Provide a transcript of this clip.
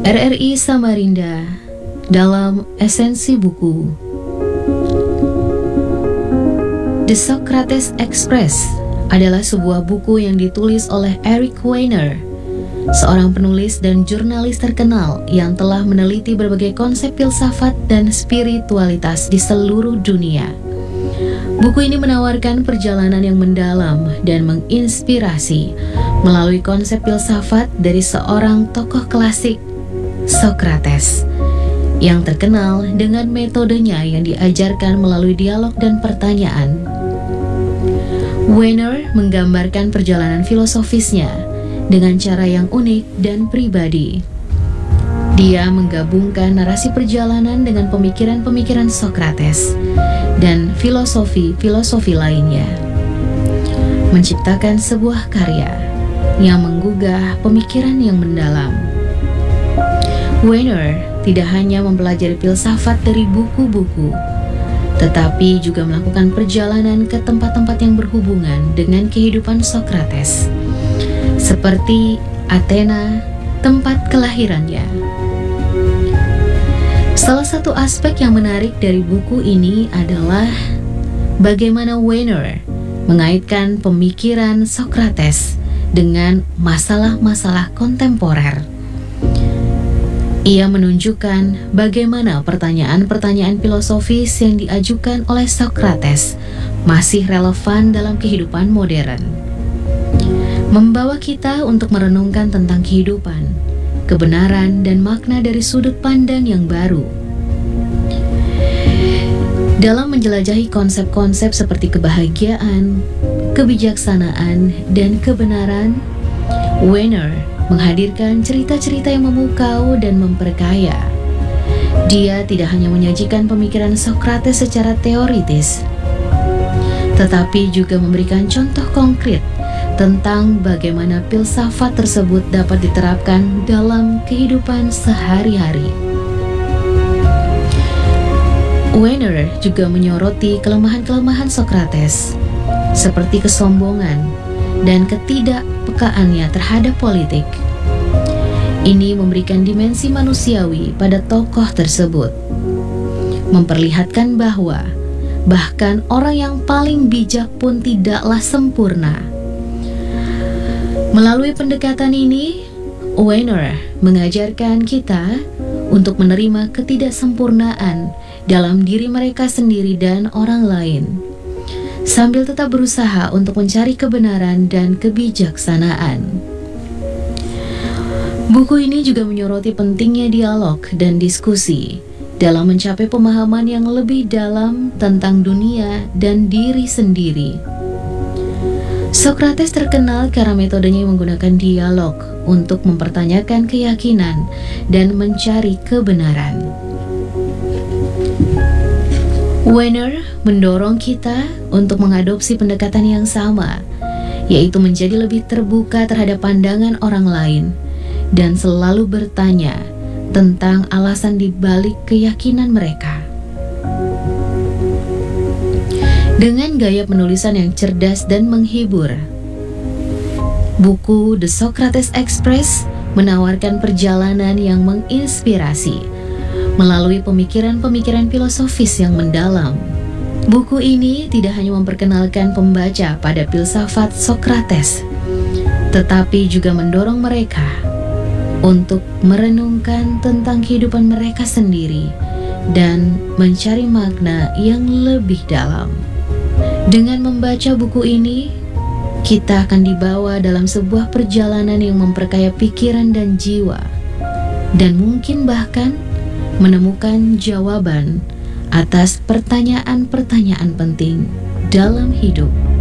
RRI Samarinda dalam esensi buku The Socrates Express adalah sebuah buku yang ditulis oleh Eric Weiner, seorang penulis dan jurnalis terkenal yang telah meneliti berbagai konsep filsafat dan spiritualitas di seluruh dunia. Buku ini menawarkan perjalanan yang mendalam dan menginspirasi melalui konsep filsafat dari seorang tokoh klasik, Socrates, yang terkenal dengan metodenya yang diajarkan melalui dialog dan pertanyaan. Weiner menggambarkan perjalanan filosofisnya dengan cara yang unik dan pribadi. Dia menggabungkan narasi perjalanan dengan pemikiran-pemikiran Socrates dan filosofi-filosofi lainnya, menciptakan sebuah karya yang menggugah pemikiran yang mendalam. Weiner tidak hanya mempelajari filsafat dari buku-buku, tetapi juga melakukan perjalanan ke tempat-tempat yang berhubungan dengan kehidupan Socrates, seperti Athena, tempat kelahirannya. Salah satu aspek yang menarik dari buku ini adalah bagaimana Weiner mengaitkan pemikiran Socrates dengan masalah-masalah kontemporer. Ia menunjukkan bagaimana pertanyaan-pertanyaan filosofis yang diajukan oleh Socrates masih relevan dalam kehidupan modern, membawa kita untuk merenungkan tentang kehidupan, kebenaran, dan makna dari sudut pandang yang baru. Dalam menjelajahi konsep-konsep seperti kebahagiaan, kebijaksanaan, dan kebenaran, Weiner menghadirkan cerita-cerita yang memukau dan memperkaya. Dia tidak hanya menyajikan pemikiran Socrates secara teoritis, tetapi juga memberikan contoh konkret tentang bagaimana filsafat tersebut dapat diterapkan dalam kehidupan sehari-hari. Weiner juga menyoroti kelemahan-kelemahan Socrates, seperti kesombongan dan ketidakpekaannya terhadap politik. Ini memberikan dimensi manusiawi pada tokoh tersebut, memperlihatkan bahwa bahkan orang yang paling bijak pun tidaklah sempurna. Melalui pendekatan ini, Weiner mengajarkan kita untuk menerima ketidaksempurnaan dalam diri mereka sendiri dan orang lain, sambil tetap berusaha untuk mencari kebenaran dan kebijaksanaan. Buku ini juga menyoroti pentingnya dialog dan diskusi dalam mencapai pemahaman yang lebih dalam tentang dunia dan diri sendiri. Socrates terkenal karena metodenya yang menggunakan dialog untuk mempertanyakan keyakinan dan mencari kebenaran. Weiner mendorong kita untuk mengadopsi pendekatan yang sama, yaitu menjadi lebih terbuka terhadap pandangan orang lain dan selalu bertanya tentang alasan di balik keyakinan mereka. Dengan gaya penulisan yang cerdas dan menghibur, buku The Socrates Express menawarkan perjalanan yang menginspirasi melalui pemikiran-pemikiran filosofis yang mendalam. Buku ini tidak hanya memperkenalkan pembaca pada filsafat Socrates, tetapi juga mendorong mereka untuk merenungkan tentang kehidupan mereka sendiri dan mencari makna yang lebih dalam. Dengan membaca buku ini, kita akan dibawa dalam sebuah perjalanan yang memperkaya pikiran dan jiwa, dan mungkin bahkan menemukan jawaban atas pertanyaan-pertanyaan penting dalam hidup.